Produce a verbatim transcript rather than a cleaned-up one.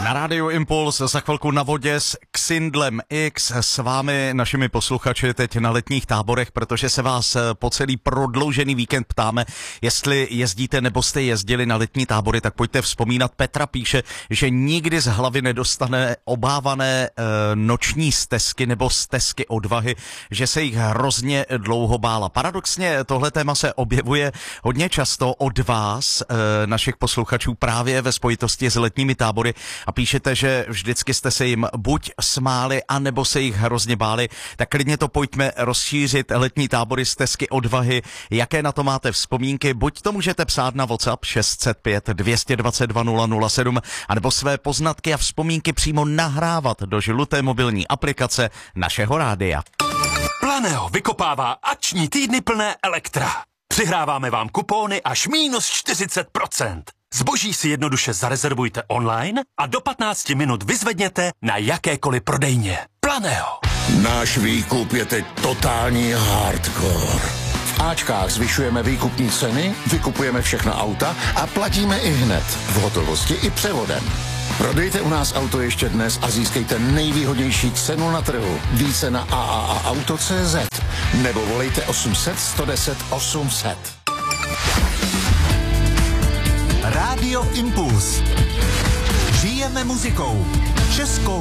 Na rádiu Impuls za chvilku na vodě s Xindlem X, s vámi, našimi posluchači, teď na letních táborech, protože se vás po celý prodloužený víkend ptáme, jestli jezdíte nebo jste jezdili na letní tábory, tak pojďte vzpomínat. Petra píše, že nikdy z hlavy nedostane obávané e, noční stezky nebo stezky odvahy, že se jich hrozně dlouho bála. Paradoxně tohle téma se objevuje hodně často od vás, e, našich posluchačů, právě ve spojitosti s letními tábory. A píšete, že vždycky jste se jim buď smáli, anebo se jich hrozně báli. Tak klidně to pojďme rozšířit, letní tábory, stezky odvahy. Jaké na to máte vzpomínky? Buď to můžete psát na WhatsApp šest set pět dvě dva dva nula nula sedm, anebo své poznatky a vzpomínky přímo nahrávat do žluté mobilní aplikace našeho rádia. Planeo vykopává akční týdny plné elektra. Přihráváme vám kupóny až minus čtyřicet procent. Zboží si jednoduše zarezervujte online a do patnácti minut vyzvedněte na jakékoliv prodejně. Planeo. Náš výkup je teď totální hardcore. V Ačkách zvyšujeme výkupní ceny, vykupujeme všechna auta a platíme i hned. V hotovosti i převodem. Prodejte u nás auto ještě dnes a získejte nejvýhodnější cenu na trhu. Více na a a a auto tečka cé zet nebo volejte osm set sto deset osm set. Rádio Impuls. Žijeme muzikou. Českou